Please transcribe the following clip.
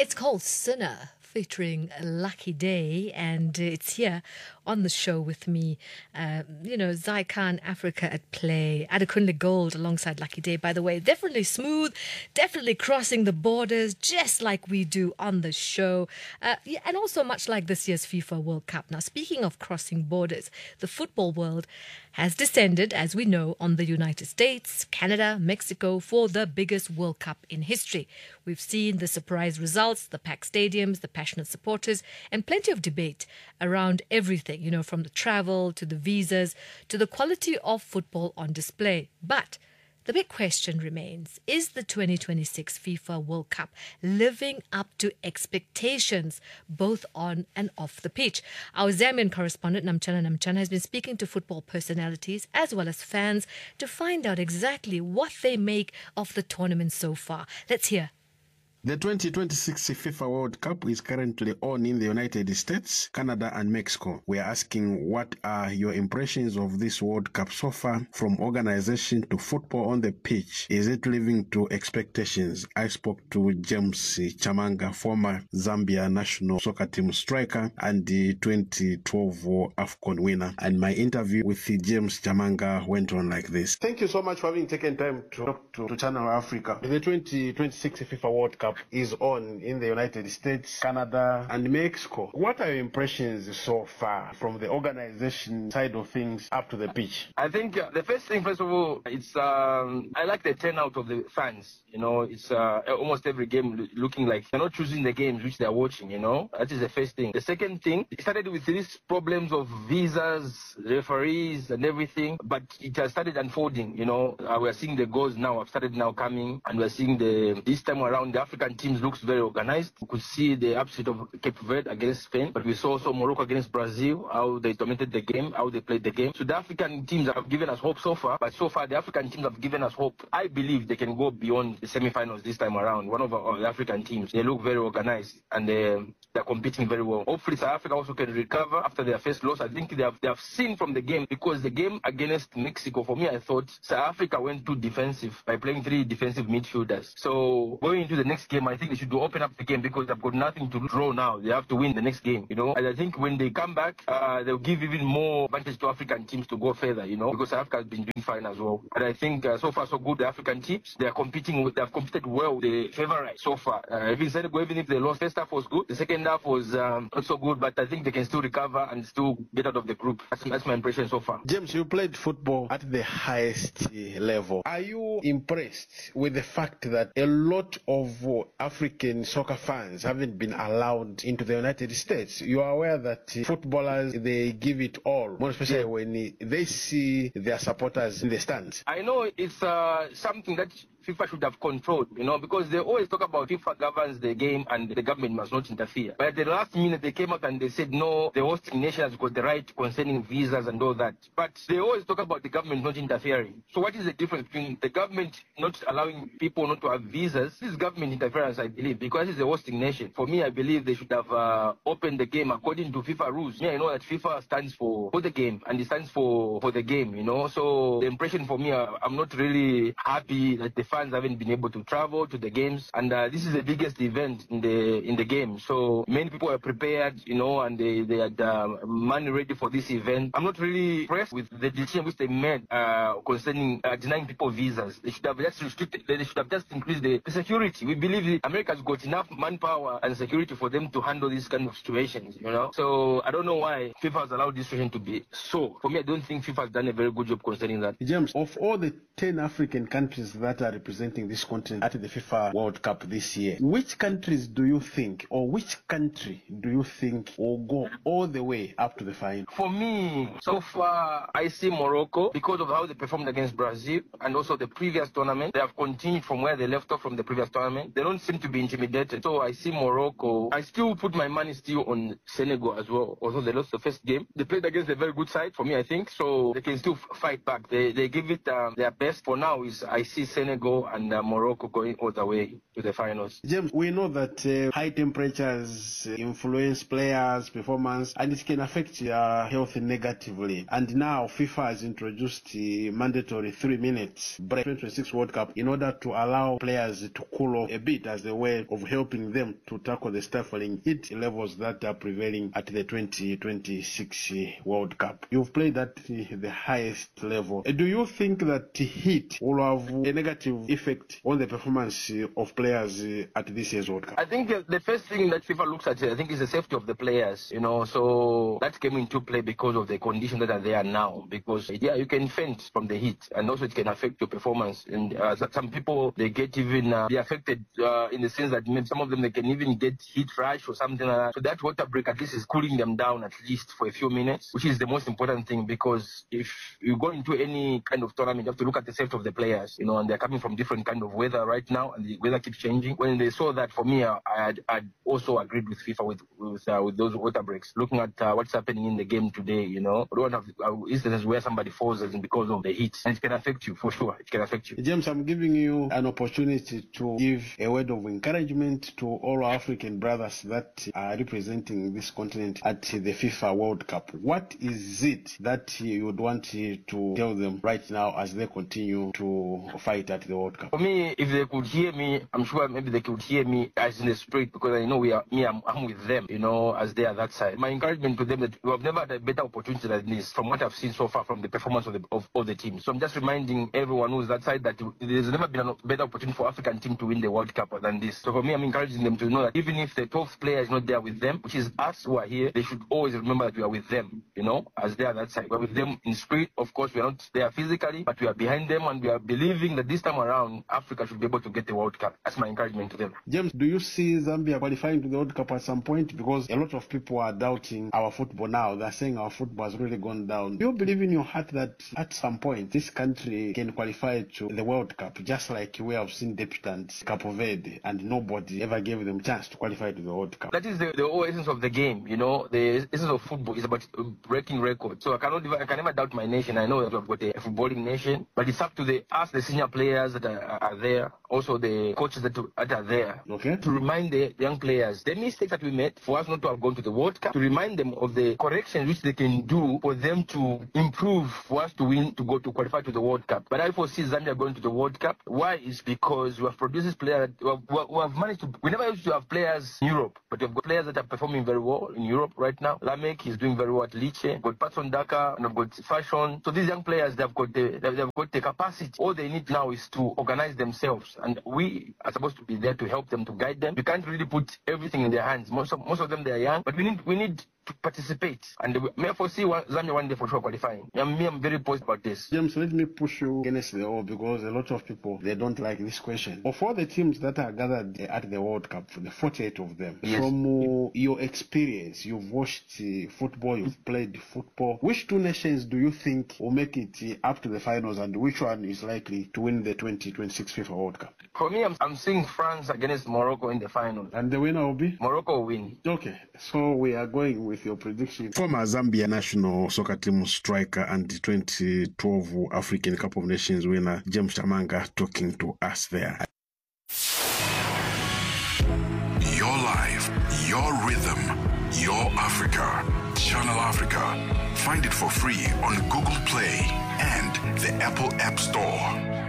It's called Sinner, featuring Lucky Day, and it's here on the show with me. Zai Khan, Africa at Play, Adekunle Gold alongside Lucky Day. By the way, definitely smooth, definitely crossing the borders, just like we do on the show. And also much like this year's FIFA World Cup. Now, speaking of crossing borders, the football world has descended, as we know, on the United States, Canada, Mexico for the biggest World Cup in history. We've seen the surprise results, the packed stadiums, the passionate supporters, and plenty of debate around everything, from the travel to the visas to the quality of football on display. But the big question remains, is the 2026 FIFA World Cup living up to expectations, both on and off the pitch? Our Zambian correspondent, Namchana, has been speaking to football personalities as well as fans to find out exactly what they make of the tournament so far. Let's hear. The 2026 FIFA World Cup is currently on in the United States, Canada and Mexico. We are asking, what are your impressions of this World Cup so far, from organization to football on the pitch? Is it living to expectations? I spoke to James Chamanga, former Zambia national soccer team striker and the 2012 AFCON winner. And my interview with James Chamanga went on like this. Thank you so much for having taken time to talk to Channel Africa. The 2026 FIFA World Cup is on in the United States, Canada, and Mexico. What are your impressions so far from the organization side of things up to the pitch? I think the first thing, first of all, it's I like the turnout of the fans. It's almost every game looking like they're not choosing the games which they're watching. That is the first thing. The second thing, it started with these problems of visas, referees, and everything, but it has started unfolding. We're seeing the goals now have started now coming, and we're seeing this time around the African teams looks very organized. We could see the upset of Cape Verde against Spain, but we saw also Morocco against Brazil, how they dominated the game, how they played the game. So the African teams have given us hope so far, but so far the African teams have given us hope. I believe they can go beyond the semi-finals this time around. One of our African teams, they look very organized and they're competing very well. Hopefully South Africa also can recover after their first loss. I think they have seen from the game, because the game against Mexico, for me, I thought South Africa went too defensive by playing 3 defensive midfielders. So going into the next game, I think they should open up the game, because they've got nothing to draw now. They have to win the next game, And I think when they come back, they'll give even more advantage to African teams to go further, because South Africa has been doing fine as well. But I think so far so good, the African teams, they have competed well with the favorites so far. Even if they lost, first half was good. The second half was not so good, but I think they can still recover and still get out of the group. That's my impression so far. James, you played football at the highest level. Are you impressed with the fact that a lot of African soccer fans haven't been allowed into the United States? You are aware that footballers, they give it all, more especially when they see their supporters in the stands. I know it's something that FIFA should have controlled, because they always talk about FIFA governs the game and the government must not interfere. But at the last minute, they came out and they said, no, the hosting nation has got the right concerning visas and all that. But they always talk about the government not interfering. So what is the difference between the government not allowing people not to have visas? This is government interference, I believe, because it's a hosting nation. For me, I believe they should have opened the game according to FIFA rules. I know that FIFA stands for the game, and it stands for the game, So the impression for me, I'm not really happy that the fans haven't been able to travel to the games, and this is the biggest event in the game. So many people are prepared, and they had money ready for this event. I'm not really impressed with the decision which they made concerning denying people visas. They should have just restricted. They should have just increased the security. We believe America's got enough manpower and security for them to handle these kind of situations. So I don't know why FIFA has allowed this situation to be so. For me, I don't think FIFA has done a very good job concerning that. James, of all the 10 African countries that are representing this continent at the FIFA World Cup this year, which countries do you think, or which country do you think will go all the way up to the final? For me, so far, I see Morocco, because of how they performed against Brazil and also the previous tournament. They have continued from where they left off from the previous tournament. They don't seem to be intimidated. So I see Morocco. I still put my money still on Senegal as well. Although they lost the first game, they played against a very good side for me, I think. So they can still fight back. They give it their best. For now, I see Senegal Mexico and Morocco going all the way to the finals. James, we know that high temperatures influence players' performance and it can affect their health negatively. And now FIFA has introduced the mandatory 3 minutes break 2026 World Cup in order to allow players to cool off a bit as a way of helping them to tackle the stifling heat levels that are prevailing at the 2026 World Cup. You've played at the highest level. Do you think that heat will have a negative effect on the performance of players at this year's World Cup? I think the first thing that FIFA looks at, I think, is the safety of the players. So that came into play because of the conditions that are there now. Because you can faint from the heat, and also it can affect your performance. And some people, they get even be affected in the sense that maybe some of them, they can even get heat rash or something like that. So that water break at least is cooling them down at least for a few minutes, which is the most important thing. Because if you go into any kind of tournament, you have to look at the safety of the players. And they're coming from different kind of weather right now, and the weather keeps changing. When they saw that, for me, I also agreed with FIFA with those water breaks. Looking at what's happening in the game today, we don't have instances where somebody falls because of the heat, and it can affect you for sure. It can affect you. James, I'm giving you an opportunity to give a word of encouragement to all our African brothers that are representing this continent at the FIFA World Cup. What is it that you would want to tell them right now as they continue to fight at the World Cup? For me, if they could hear me, I'm sure maybe they could hear me as in the spirit, because I know I'm with them, as they are that side. My encouragement to them that we have never had a better opportunity than this from what I've seen so far from the performance of the team. So I'm just reminding everyone who's that side that there's never been a better opportunity for African team to win the World Cup than this. So for me, I'm encouraging them to know that even if the 12th player is not there with them, which is us who are here, they should always remember that we are with them, as they are that side. We're with them in spirit. Of course, we are not there physically, but we are behind them, and we are believing that this time around, Africa should be able to get the World Cup. That's my encouragement to them. James, do you see Zambia qualifying to the World Cup at some point? Because a lot of people are doubting our football now. They're saying our football has really gone down. Do you believe in your heart that at some point this country can qualify to the World Cup, just like we have seen debutant Cape Verde, and nobody ever gave them a chance to qualify to the World Cup? That is the whole essence of the game. The essence of football is about breaking records. So I can never doubt my nation. I know that we've got a footballing nation, but it's up to us, the senior players that are there, also the coaches that are there, to remind the young players the mistakes that we made for us not to have gone to the World Cup, to remind them of the corrections which they can do for them to improve, for us to win, to go to qualify to the World Cup. But I foresee Zambia going to the World Cup. Why? Is because we have produced this player who have managed to. We never used to have players in Europe, but we've got players that are performing very well in Europe right now. Lamek is doing very well at Lecce. We've got Patson Daka, and we've got Fashion. So these young players, they've got the capacity. All they need now is to organize themselves, and we are supposed to be there to help them, to guide them. We can't really put everything in their hands. Most of them, they are young, but we need to participate, and may foresee Zambia one day for sure qualifying. I'm very positive about this. James, let me push you against the wall, because a lot of people, they don't like this question. Of all the teams that are gathered at the World Cup, the 48 of them, from your experience, you've watched football, you've played football, which two nations do you think will make it up to the finals, and which one is likely to win the 2026 FIFA World Cup? For me, I'm seeing France against Morocco in the finals. And the winner will be? Morocco will win. Okay, so we are going with your prediction. Former Zambia national soccer team striker and 2012 African Cup of Nations winner James Chamanga talking to us there. Your life, your rhythm, your Africa. Channel Africa. Find it for free on Google Play and the Apple App Store.